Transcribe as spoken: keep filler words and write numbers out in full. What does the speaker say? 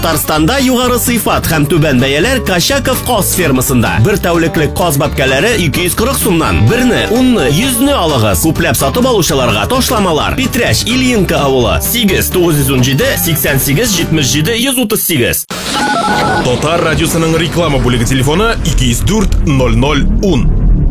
Татарстанда югары сыйфат һәм түбән бәяләр Качаков каз фермасында. Бер тәүлеклек каз бәбкәләре ике йөз кырык сумнан. Берне, унны, йөзне алыгыз. Күпләп сатып алучыларга ташламалар. Питрәч, Ильинка авылы. сигез тугыз йөз ун җиде сиксән сигез җитмеш җиде йөз утыз сигез. Татар радиосының реклама бүлеге телефоны ике йөз дүрт ноль ноль ун.